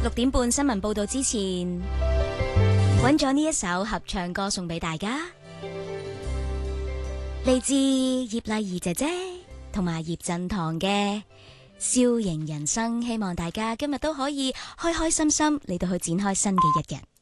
6點半新聞報道之前，揾咗呢一首合唱歌送俾大家，嚟自葉麗儀姐姐同埋葉振棠嘅《笑型人生》，希望大家今日都可以開開心心嚟到去展開新嘅一日。